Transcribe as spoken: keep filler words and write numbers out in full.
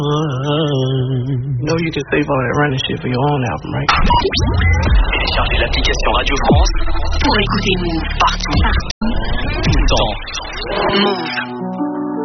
You know you can save all that running shit for your own album, right? Téléchargez l'application Radio France pour écouter Move partout. Tout le temps. Move.